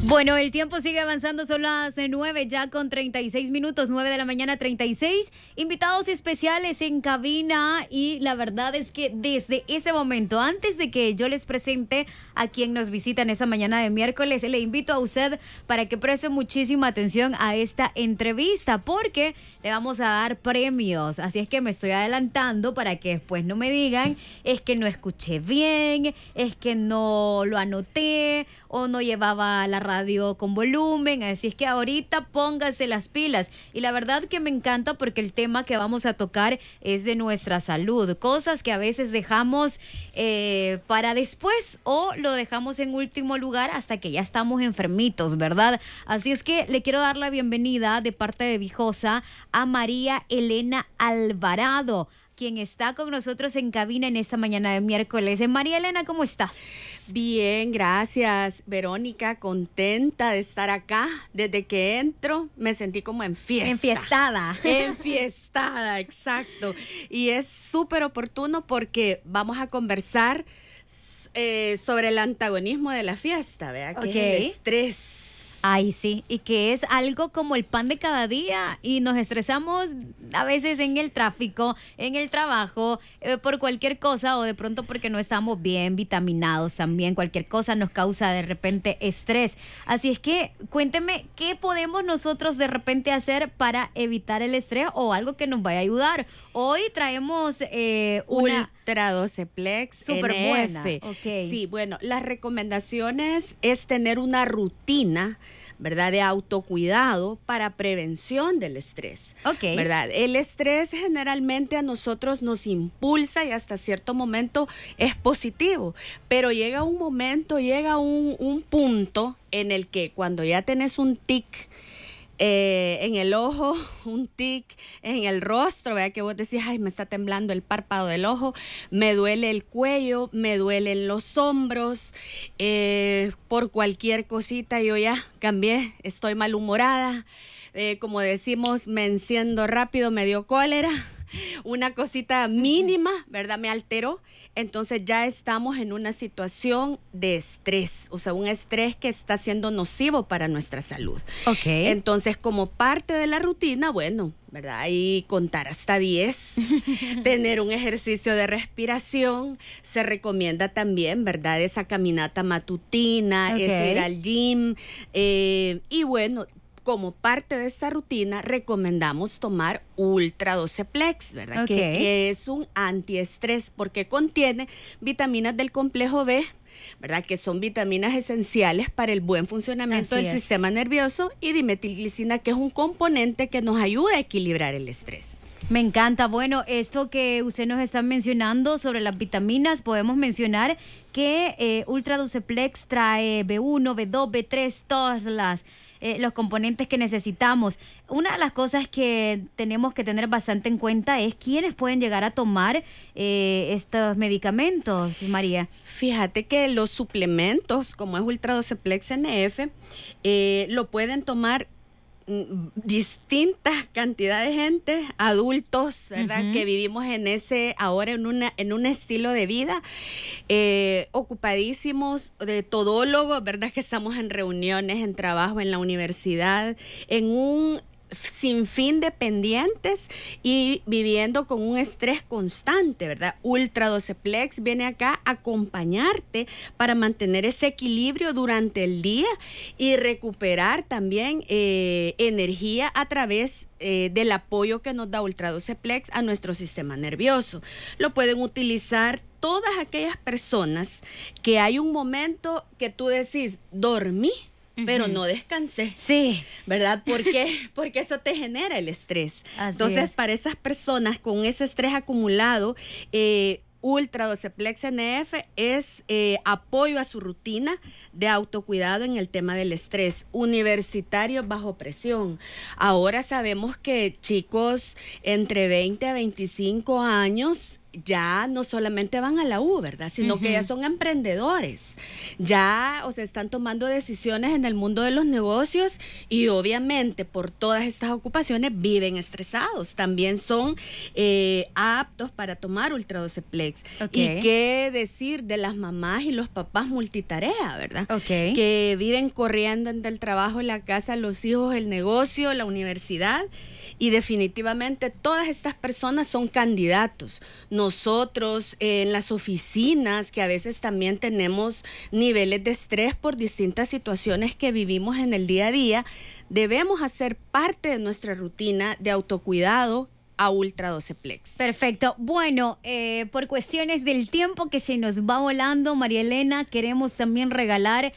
Bueno, el tiempo sigue avanzando, son las 9 ya con 36 minutos, 9 de la mañana 36. Invitados especiales en cabina y la verdad es que desde ese momento, antes de que yo les presente a quien nos visita en esa mañana de miércoles, le invito a usted para que preste muchísima atención a esta entrevista porque le vamos a dar premios. Así es que me estoy adelantando para que después no me digan es que no escuché bien, es que no lo anoté o no llevaba la radio con volumen, así es que ahorita póngase las pilas. Y la verdad que me encanta porque el tema que vamos a tocar es de nuestra salud, cosas que a veces dejamos para después o lo dejamos en último lugar hasta que ya estamos enfermitos, ¿verdad? Así es que le quiero dar la bienvenida de parte de Vijosa a María Elena Alvarado, quien está con nosotros en cabina en esta mañana de miércoles. María Elena, ¿cómo estás? Bien, gracias, Verónica, contenta de estar acá. Desde que entro me sentí como en fiesta. Enfiestada. Enfiestada, exacto. Y es súper oportuno porque vamos a conversar sobre el antagonismo de la fiesta, ¿verdad? Que es el estrés. Ay, sí, y que es algo como el pan de cada día y nos estresamos a veces en el tráfico, en el trabajo, por cualquier cosa o de pronto porque no estamos bien vitaminados también. Cualquier cosa nos causa de repente estrés. Así es que cuénteme qué podemos nosotros de repente hacer para evitar el estrés o algo que nos vaya a ayudar. Hoy traemos una Ultra 12 Plex súper NF. buena. Okay. Sí, bueno, las recomendaciones es tener una rutina, ¿verdad?, de autocuidado para prevención del estrés. Okay. ¿Verdad? El estrés generalmente a nosotros nos impulsa y hasta cierto momento es positivo, pero llega un momento, llega un punto en el que cuando ya tenés un tic en el ojo, un tic en el rostro, ¿verdad? Que vos decís, ay, me está temblando el párpado del ojo, me duele el cuello, me duelen los hombros, por cualquier cosita yo ya cambié, estoy malhumorada, como decimos, me enciendo rápido, me dio cólera. Una cosita mínima, ¿verdad?, me alteró. Entonces ya estamos en una situación de estrés, o sea, un estrés que está siendo nocivo para nuestra salud. Okay. Entonces, como parte de la rutina, bueno, ¿verdad?, ahí contar hasta 10, tener un ejercicio de respiración, se recomienda también, ¿verdad?, esa caminata matutina, Okay. es ir al gym, y bueno, como parte de esta rutina, recomendamos tomar Ultra 12 Plex, ¿verdad? Okay. Que es un antiestrés porque contiene vitaminas del complejo B, ¿verdad? Que son vitaminas esenciales para el buen funcionamiento del sistema nervioso, y dimetilglicina, que es un componente que nos ayuda a equilibrar el estrés. Me encanta. Bueno, esto que usted nos está mencionando sobre las vitaminas, podemos mencionar que Ultra 12 Plex trae B1, B2, B3, todas los componentes que necesitamos. Una de las cosas que tenemos que tener bastante en cuenta es quiénes pueden llegar a tomar estos medicamentos, María. Fíjate que los suplementos, como es Ultra 12 Plex NF, lo pueden tomar distintas cantidades de gente, adultos, ¿verdad? Que vivimos ahora en un estilo de vida, ocupadísimos, de todólogos, ¿verdad? Que estamos en reuniones, en trabajo, en la universidad, en un sinfín de pendientes y viviendo con un estrés constante, ¿verdad? Ultra 12 Plex viene acá a acompañarte para mantener ese equilibrio durante el día y recuperar también energía a través del apoyo que nos da Ultra 12 Plex a nuestro sistema nervioso. Lo pueden utilizar todas aquellas personas que hay un momento que tú decís, dormí, pero no descansé. Sí. ¿Verdad? ¿Por qué? Porque eso te genera el estrés. Así Entonces, es. para esas personas con ese estrés acumulado, Ultra 12 Plex NF es apoyo a su rutina de autocuidado en el tema del estrés. Universitarios bajo presión. Ahora sabemos que chicos entre 20 a 25 años ya no solamente van a la U, ¿verdad? Sino que ya son emprendedores. Ya, o sea, están tomando decisiones en el mundo de los negocios y obviamente por todas estas ocupaciones viven estresados. También son aptos para tomar Ultra 12 Plex. Okay. Y qué decir de las mamás y los papás multitarea, ¿verdad? Okay. Que viven corriendo entre el trabajo, la casa, los hijos, el negocio, la universidad. Y definitivamente todas estas personas son candidatos. Nosotros en las oficinas, que a veces también tenemos niveles de estrés por distintas situaciones que vivimos en el día a día, debemos hacer parte de nuestra rutina de autocuidado a Ultra 12 Plex. Perfecto. Bueno, por cuestiones del tiempo que se nos va volando, María Elena, queremos también regalar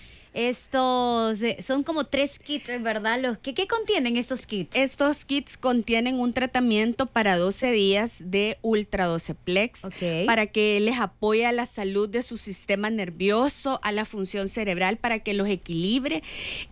estos, son como 3 kits, ¿verdad? ¿Qué contienen estos kits? Estos kits contienen un tratamiento para 12 días de Ultra 12 Plex, para que les apoye a la salud de su sistema nervioso, a la función cerebral, para que los equilibre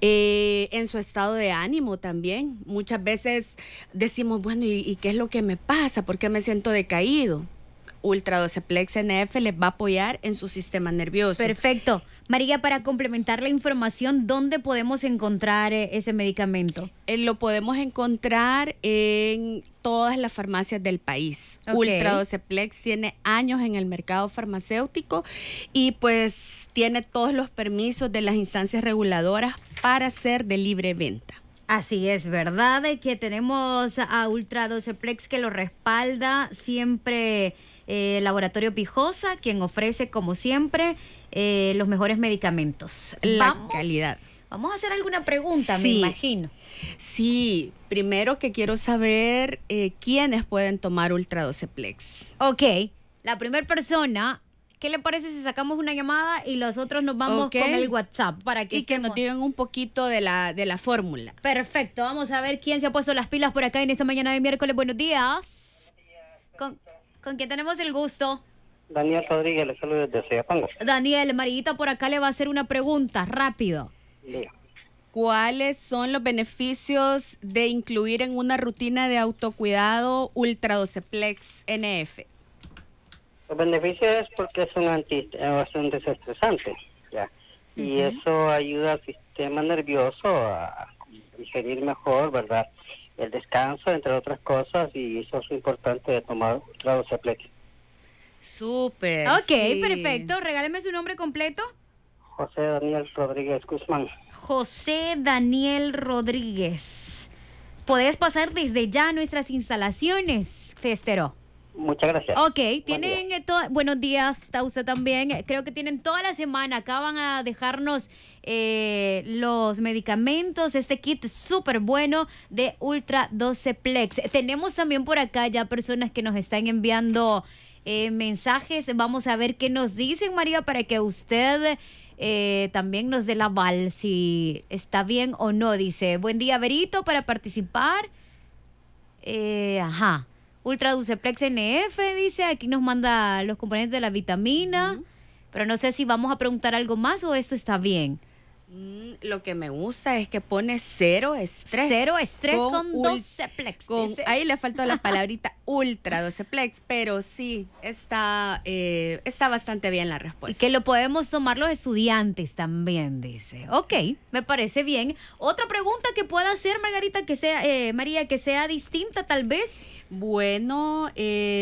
en su estado de ánimo también. Muchas veces decimos, bueno, ¿y qué es lo que me pasa? ¿Por qué me siento decaído? Ultra 12 Plex NF les va a apoyar en su sistema nervioso. Perfecto. María, para complementar la información, ¿dónde podemos encontrar ese medicamento? Lo podemos encontrar en todas las farmacias del país. Ultra 12 Plex tiene años en el mercado farmacéutico y pues tiene todos los permisos de las instancias reguladoras para ser de libre venta. Así es, ¿verdad? Que tenemos a Ultra 12 Plex que lo respalda siempre Laboratorio Pijosa, quien ofrece, como siempre, los mejores medicamentos. Calidad. Vamos a hacer alguna pregunta, sí, me imagino. Sí, primero que quiero saber quiénes pueden tomar Ultra 12 Plex. Ok, la primera persona... ¿Qué le parece si sacamos una llamada y los otros nos vamos con el WhatsApp para que que nos digan un poquito de la fórmula? Perfecto, vamos a ver quién se ha puesto las pilas por acá en esta mañana de miércoles. Buenos días. ¿Con quién tenemos el gusto? Daniel Rodríguez, le saludo desde Soyapango. Daniel, Marita por acá le va a hacer una pregunta, rápido. Diga. ¿Cuáles son los beneficios de incluir en una rutina de autocuidado Ultra 12 Plex NF? Los beneficios es porque es un desestresante, ¿ya? Y eso ayuda al sistema nervioso a digerir mejor, ¿verdad? El descanso, entre otras cosas, y eso es importante de tomar Ultra 12 Plex. Súper. Ok, sí. Perfecto. Regáleme su nombre completo. José Daniel Rodríguez Guzmán. José Daniel Rodríguez. Podés pasar desde ya a nuestras instalaciones, Festero. Muchas gracias. Ok, tienen buenos días a usted también. Creo que tienen toda la semana. Acá van a dejarnos los medicamentos, este kit súper bueno de Ultra 12 Plex. Tenemos también por acá ya personas que nos están enviando mensajes. Vamos a ver qué nos dicen, María, para que usted también nos dé la aval si está bien o no. Dice, buen día, Berito, para participar. Ultra 12 Plex NF, dice, aquí nos manda los componentes de la vitamina, pero no sé si vamos a preguntar algo más o esto está bien. Lo que me gusta es que pone cero estrés. Cero estrés con 12 Plex. Ahí le faltó la palabrita Ultra 12 Plex, pero sí, está bastante bien la respuesta. Y que lo podemos tomar los estudiantes también, dice. Ok, me parece bien. Otra pregunta que pueda hacer, Margarita, que sea, María, que sea distinta tal vez. Bueno,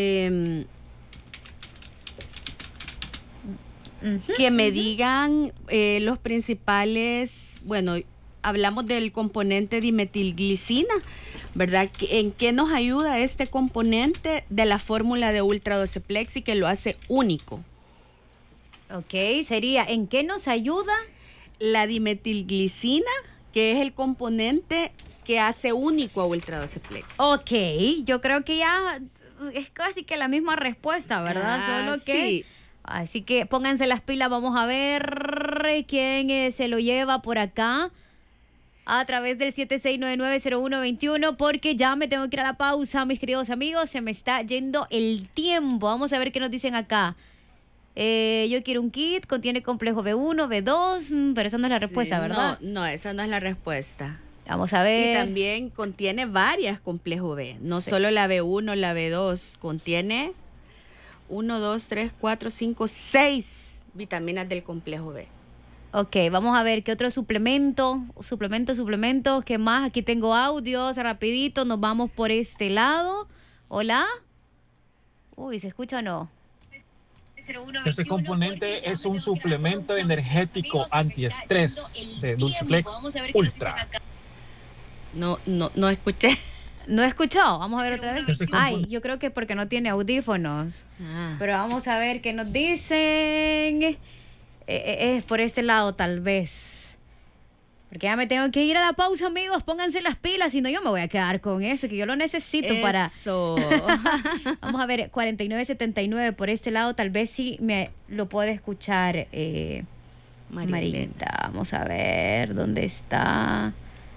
que me digan los principales, bueno, hablamos del componente dimetilglicina, ¿verdad? ¿En qué nos ayuda este componente de la fórmula de Ultra 12 Plex y que lo hace único? Ok, sería, ¿en qué nos ayuda? La dimetilglicina, que es el componente que hace único a Ultra 12 Plex. Ok, yo creo que ya es casi que la misma respuesta, ¿verdad? Solo que... Sí. Así que pónganse las pilas, vamos a ver quién se lo lleva por acá a través del 76990121, porque ya me tengo que ir a la pausa, mis queridos amigos, se me está yendo el tiempo. Vamos a ver qué nos dicen acá. Yo quiero un kit, contiene complejo B1, B2, pero esa no es la respuesta, ¿verdad? No, esa no es la respuesta. Vamos a ver. Y también contiene varias complejo B, no solo la B1, la B2, contiene 1, 2, 3, 4, 5, 6 vitaminas del complejo B. Ok, vamos a ver qué otro suplemento, qué más. Aquí tengo audios, rapidito, nos vamos por este lado. Hola. Uy, ¿se escucha o no? Ese componente es un suplemento energético antiestrés de Dulceflex Ultra. No escuché. ¿No escuchó? Vamos a ver otra vez. Ay, yo creo que porque no tiene audífonos. Pero vamos a ver qué nos dicen. Es por este lado tal vez. Porque ya me tengo que ir a la pausa, amigos. Pónganse las pilas, si no yo me voy a quedar con eso, que yo lo necesito para... Eso. Vamos a ver, 49.79 por este lado. Tal vez sí me lo puede escuchar Marita. Vamos a ver, ¿dónde está?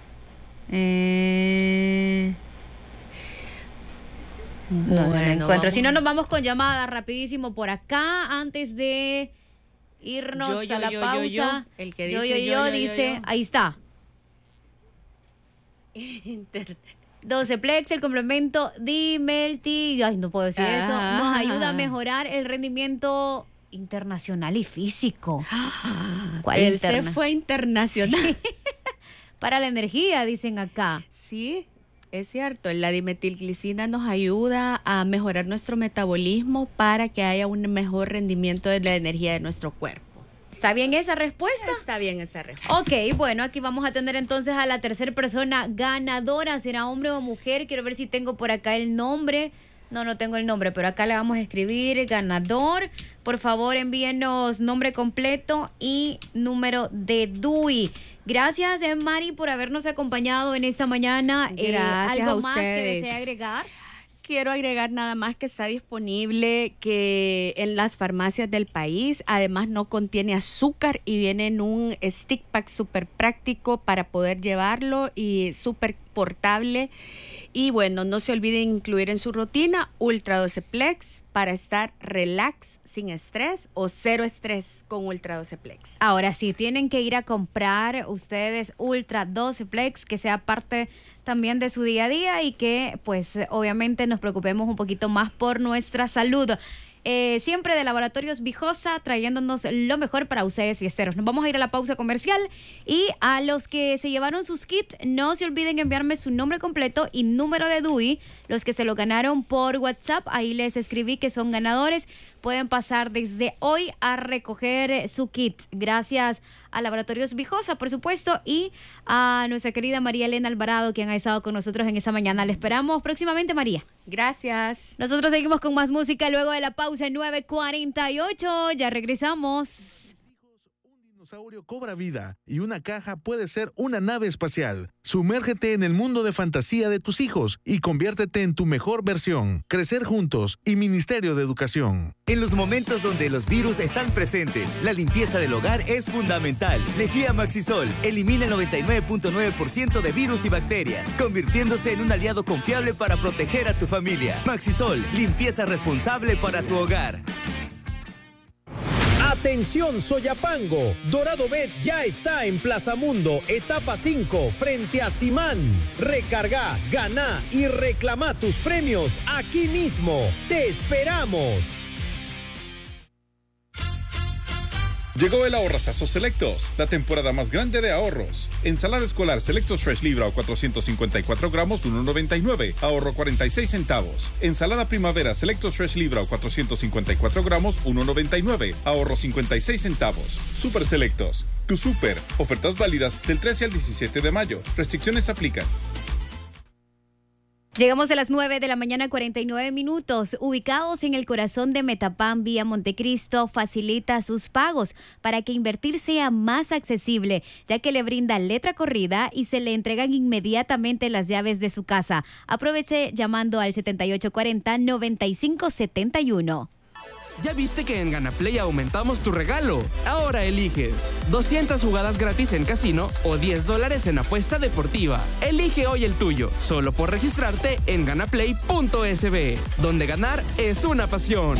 No lo encuentro. Si no, nos vamos con llamadas rapidísimo por acá antes de irnos a la pausa. El que dice yo dice, ahí está. 12plex, el complemento Dimelti, ay, no puedo decir eso, nos ayuda a mejorar el rendimiento internacional y físico. ¿Cuál Él se fue internacional. Sí. Para la energía, dicen acá. Sí, es cierto. La dimetilglicina nos ayuda a mejorar nuestro metabolismo para que haya un mejor rendimiento de la energía de nuestro cuerpo. ¿Está bien esa respuesta? Está bien esa respuesta. Ok, bueno, aquí vamos a tener entonces a la tercera persona ganadora. ¿Será hombre o mujer? Quiero ver si tengo por acá el nombre. No tengo el nombre, pero acá le vamos a escribir ganador. Por favor, envíenos nombre completo y número de DUI. Gracias, Mari, por habernos acompañado en esta mañana. Gracias ¿Algo a más que ustedes. desea agregar? Quiero agregar nada más que está disponible que en las farmacias del país. Además no contiene azúcar y viene en un stick pack súper práctico para poder llevarlo y súper portable. Y bueno, no se olviden incluir en su rutina Ultra 12plex para estar relax, sin estrés o cero estrés con Ultra 12plex. Ahora sí, tienen que ir a comprar ustedes Ultra 12plex, que sea parte también de su día a día y que pues obviamente nos preocupemos un poquito más por nuestra salud. Siempre de Laboratorios Vijosa, trayéndonos lo mejor para ustedes fiesteros. Nos vamos a ir a la pausa comercial y a los que se llevaron sus kits, no se olviden enviarme su nombre completo y número de DUI. Los que se lo ganaron por WhatsApp, ahí les escribí que son ganadores. Pueden pasar desde hoy a recoger su kit. Gracias a Laboratorios Vijosa, por supuesto, y a nuestra querida María Elena Alvarado, quien ha estado con nosotros en esta mañana. Le esperamos próximamente, María. Gracias. Nosotros seguimos con más música luego de la pausa en 9:48. Ya regresamos. Un dinosaurio cobra vida y una caja puede ser una nave espacial. Sumérgete en el mundo de fantasía de tus hijos y conviértete en tu mejor versión. Crecer Juntos y Ministerio de Educación. En los momentos donde los virus están presentes, la limpieza del hogar es fundamental. Lejía Maxisol elimina el 99.9% de virus y bacterias, convirtiéndose en un aliado confiable para proteger a tu familia. Maxisol, limpieza responsable para tu hogar. Atención Soyapango, Dorado Bet ya está en Plaza Mundo, etapa 5, frente a Simán. Recarga, gana y reclama tus premios aquí mismo. ¡Te esperamos! Llegó el Ahorrazazo Selectos, la temporada más grande de ahorros. Ensalada escolar Selectos Fresh Libra o 454 gramos, 1.99, ahorro 46 centavos. Ensalada primavera Selectos Fresh Libra o 454 gramos, 1.99, ahorro 56 centavos. Super Selectos, tu super. Ofertas válidas del 13 al 17 de mayo. Restricciones aplican. Llegamos a las 9:49 a.m. Ubicados en el corazón de Metapán, vía Montecristo, facilita sus pagos para que invertir sea más accesible, ya que le brinda letra corrida y se le entregan inmediatamente las llaves de su casa. Aproveche llamando al 7840-9571. ¿Ya viste que en GanaPlay aumentamos tu regalo? Ahora eliges 200 jugadas gratis en casino o $10 en apuesta deportiva. Elige hoy el tuyo, solo por registrarte en ganaplay.sb, donde ganar es una pasión.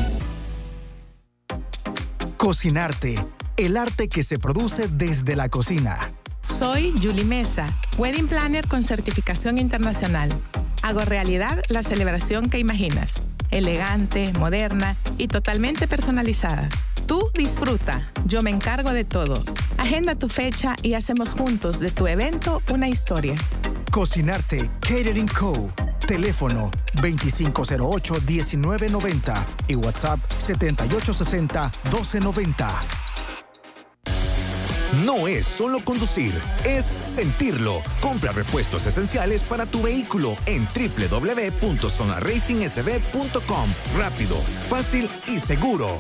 Cocinarte, el arte que se produce desde la cocina. Soy Julie Mesa, Wedding Planner con certificación internacional. Hago realidad la celebración que imaginas. elegante, moderna y totalmente personalizada. Tú disfruta, yo me encargo de todo. Agenda tu fecha y hacemos juntos de tu evento una historia. Cocinarte Catering Co. Teléfono 2508-1990 y WhatsApp 7860-1290. No es solo conducir, es sentirlo. Compra repuestos esenciales para tu vehículo en www.zonaracingsb.com. Rápido, fácil y seguro.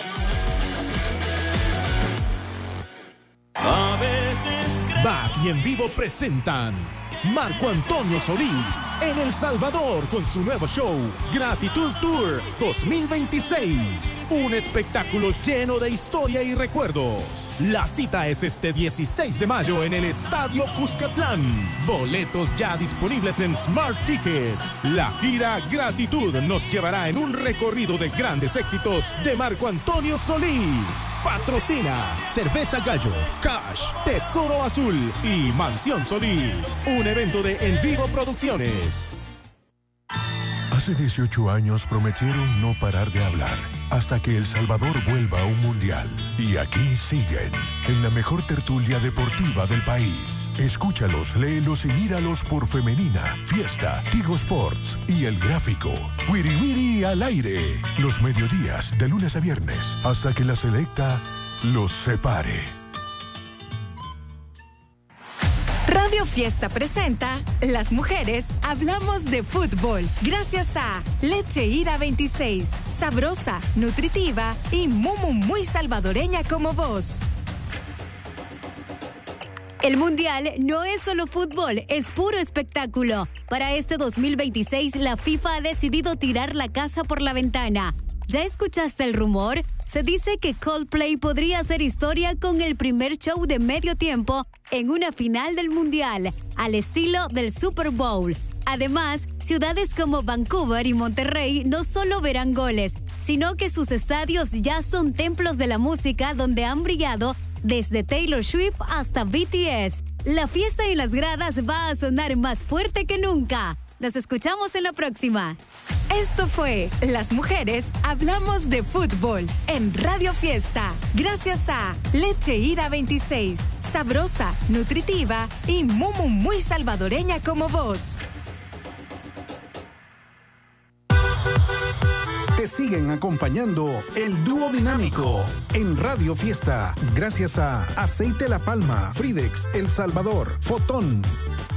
BAT y En Vivo presentan Marco Antonio Solís en El Salvador con su nuevo show Gratitud Tour 2026. Un espectáculo lleno de historia y recuerdos. La cita es este 16 de mayo en el Estadio Cuscatlán. Boletos ya disponibles en Smart Ticket. La gira Gratitud nos llevará en un recorrido de grandes éxitos de Marco Antonio Solís. Patrocina Cerveza Gallo, Cash, Tesoro Azul y Mansión Solís. Un evento de En Vivo Producciones. Hace 18 años prometieron no parar de hablar hasta que El Salvador vuelva a un mundial. Y aquí siguen, en la mejor tertulia deportiva del país. Escúchalos, léelos y míralos por Femenina, Fiesta, Tigo Sports y El Gráfico. Wiri Wiri al aire. Los mediodías de lunes a viernes hasta que la selecta los separe. Radio Fiesta presenta Las Mujeres Hablamos de Fútbol. Gracias a Leche Ira 26, sabrosa, nutritiva y muy salvadoreña como vos. El Mundial no es solo fútbol, es puro espectáculo. Para este 2026, la FIFA ha decidido tirar la casa por la ventana. ¿Ya escuchaste el rumor? Se dice que Coldplay podría hacer historia con el primer show de medio tiempo en una final del Mundial, al estilo del Super Bowl. Además, ciudades como Vancouver y Monterrey no solo verán goles, sino que sus estadios ya son templos de la música donde han brillado desde Taylor Swift hasta BTS. La fiesta en las gradas va a sonar más fuerte que nunca. Nos escuchamos en la próxima. Esto fue Las Mujeres Hablamos de Fútbol en Radio Fiesta. Gracias a Leche Ira 26, sabrosa, nutritiva y muy salvadoreña como vos. Te siguen acompañando el dúo dinámico en Radio Fiesta. Gracias a Aceite La Palma, Fridex El Salvador, Fotón,